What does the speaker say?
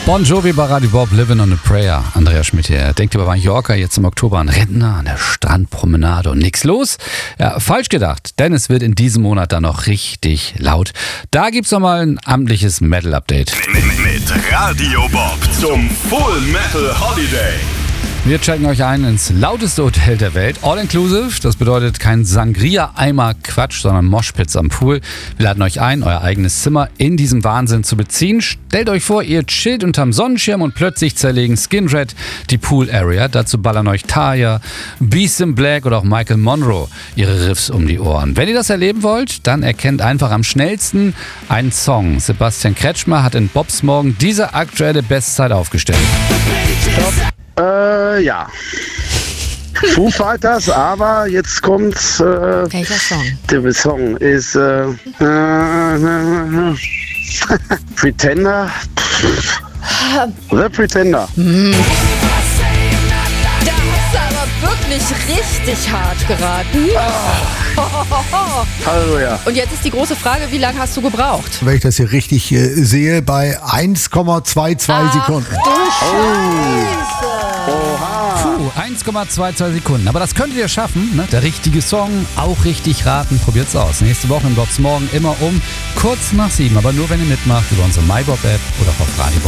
Bon Jovi bei Radio Bob, Living on a Prayer. Andreas Schmidt hier. Denkt über Mallorca jetzt im Oktober an Rentner, an der Strandpromenade und nix los? Ja, falsch gedacht, denn es wird in diesem Monat dann noch richtig laut. Da gibt's nochmal ein amtliches Metal-Update. Mit Radio Bob zum Full Metal Holiday. Wir checken euch ein ins lauteste Hotel der Welt. All inclusive, das bedeutet kein Sangria-Eimer-Quatsch, sondern Moshpits am Pool. Wir laden euch ein, euer eigenes Zimmer in diesem Wahnsinn zu beziehen. Stellt euch vor, ihr chillt unterm Sonnenschirm und plötzlich zerlegen Skin Red die Pool-Area. Dazu ballern euch Taya, Beast in Black oder auch Michael Monroe ihre Riffs um die Ohren. Wenn ihr das erleben wollt, dann erkennt einfach am schnellsten einen Song. Sebastian Kretschmer hat in Bobs Morgen diese aktuelle Bestzeit aufgestellt. Ja. Foo Fighters, aber jetzt kommt. Welcher Song? Der Song ist Pretender. The Pretender. Da hast du aber wirklich richtig hart geraten. Halleluja. Und jetzt ist die große Frage, wie lange hast du gebraucht? Wenn ich das hier richtig sehe, bei 1,22 Sekunden. Puh, 1,22 Sekunden. Aber das könntet ihr schaffen, ne? Der richtige Song, auch richtig raten. Probiert's aus. Nächste Woche in Bobs Morgen immer um kurz nach 7. Aber nur, wenn ihr mitmacht über unsere MyBob-App oder auf Radio Bob.